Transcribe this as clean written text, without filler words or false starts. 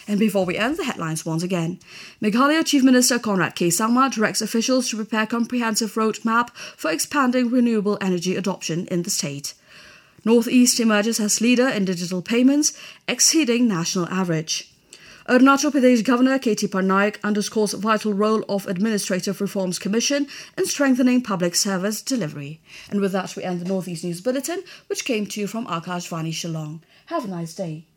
And before we end, the headlines once again. Meghalaya Chief Minister Conrad K. Sangma directs officials to prepare a comprehensive roadmap for expanding renewable energy adoption in the state. Northeast emerges as leader in digital payments, exceeding national average. Arunachal Pradesh Governor K.T. Parnaik underscores vital role of Administrative Reforms Commission in strengthening public service delivery. And with that, we end the Northeast News Bulletin, which came to you from Akashvani Shillong. Have a nice day.